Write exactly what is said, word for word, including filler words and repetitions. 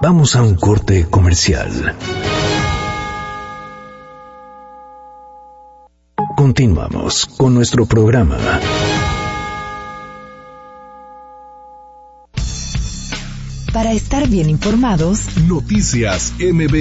Vamos a un corte comercial. Continuamos con nuestro programa. Para estar bien informados, Noticias M B